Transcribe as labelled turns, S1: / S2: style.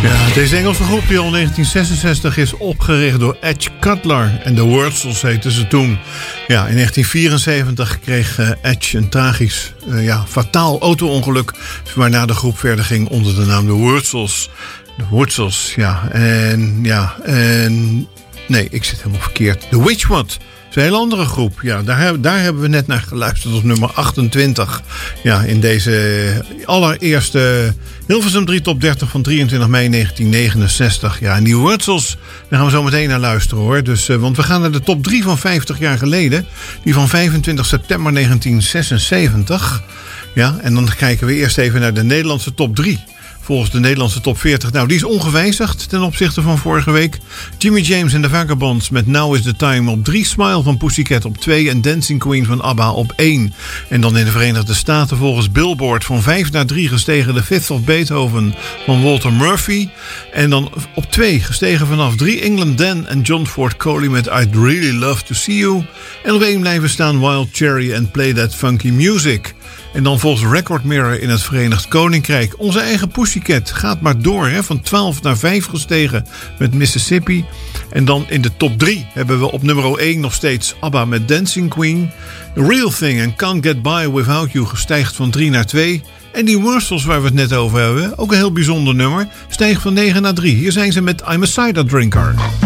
S1: Ja, deze Engelse groep die al in 1966 is opgericht door Edge Cutler en de Wurzels heten ze toen. Ja, in 1974 kreeg Edge een tragisch, fataal auto-ongeluk, waarna de groep verder ging onder de naam de Wurzels. De Wurzels, nee, ik zit helemaal verkeerd. De Witchmut. Dat is een hele andere groep. Ja, daar hebben we net naar geluisterd op nummer 28. Ja, in deze allereerste Hilversum 3 Top 30 van 23 mei 1969. Ja, en die Wurzels, daar gaan we zo meteen naar luisteren hoor. Dus, want we gaan naar de top 3 van 50 jaar geleden. Die van 25 september 1976. Ja, en dan kijken we eerst even naar de Nederlandse top 3. Volgens de Nederlandse top 40. Nou, die is ongewijzigd ten opzichte van vorige week. Jimmy James en de Vagabonds met Now is the Time op 3. Smile van Pussycat op 2. En Dancing Queen van ABBA op 1. En dan in de Verenigde Staten volgens Billboard van 5 naar 3 gestegen The Fifth of Beethoven van Walter Murphy. En dan op 2 gestegen vanaf 3 England Dan en John Ford Coley met I'd Really Love to See You. En op 1 blijven staan Wild Cherry en Play That Funky Music. En dan volgens Record Mirror in het Verenigd Koninkrijk. Onze eigen Pussycat gaat maar door. Van 12 naar 5 gestegen met Mississippi. En dan in de top 3 hebben we op nummer 1 nog steeds ABBA met Dancing Queen. The Real Thing en Can't Get By Without You gestijgt van 3 naar 2. En die Wurzels waar we het net over hebben, ook een heel bijzonder nummer, stijgt van 9 naar 3. Hier zijn ze met I'm a Cider Drinker.